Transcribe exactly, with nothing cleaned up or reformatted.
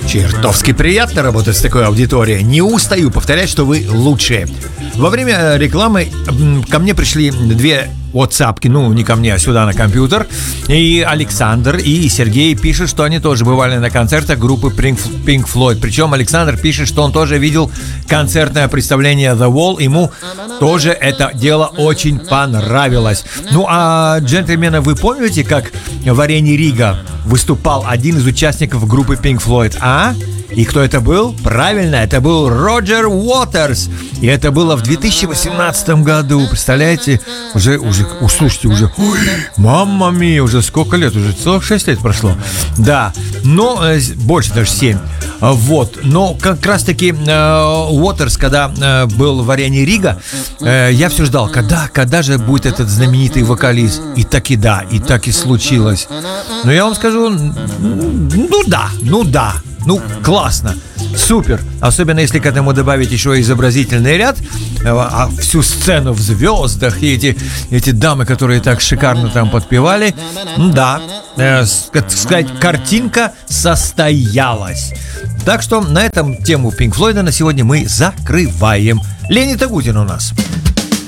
Чертовски приятно работать с такой аудиторией. Не устаю повторять, что вы лучшие. Во время рекламы ко мне пришли две WhatsApp'ки, ну, не ко мне, а сюда на компьютер. И Александр, и Сергей пишут, что они тоже бывали на концертах группы Pink Floyd. Причем Александр пишет, что он тоже видел концертное представление The Wall. Ему тоже это дело очень понравилось. Ну, а, джентльмены, вы помните, как в арене Рига выступал один из участников группы Pink Floyd, а? И кто это был? Правильно, это был Роджер Уотерс. И это было в две тысячи восемнадцатом году. Представляете? Уже, уже, услышьте, уже, ой, мамма мия, уже сколько лет? Уже целых шесть лет прошло. Да, но э, больше даже семь. Вот, но как раз-таки э, Уотерс, когда э, был в арене Рига, э, я все ждал, когда, когда же будет этот знаменитый вокалист. И так и да, и так и случилось. Но я вам скажу, ну да, ну да. Ну, классно, супер. Особенно если к этому добавить еще изобразительный ряд, а всю сцену в звездах и эти, эти дамы, которые так шикарно там подпевали. Да, э, сказать, картинка состоялась. Так что на этом тему Pink Floyd на сегодня мы закрываем. Леонид Агутин у нас.